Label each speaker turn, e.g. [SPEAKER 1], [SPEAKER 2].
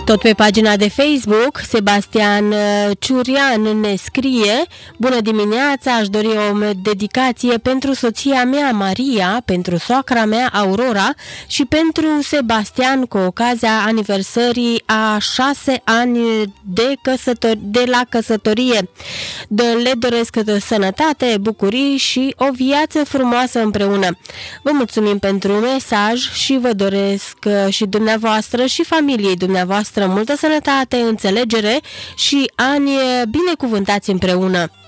[SPEAKER 1] Tot pe pagina de Facebook, Sebastian Ciurian ne scrie: bună dimineața, aș dori o dedicație pentru soția mea Maria, pentru soacra mea Aurora și pentru Sebastian cu ocazia aniversării a 6 ani de la căsătorie. Le doresc sănătate, bucurii și o viață frumoasă împreună. Vă mulțumim pentru mesaj și vă doresc și dumneavoastră și familiei dumneavoastră multă sănătate, înțelegere și ani binecuvântați împreună.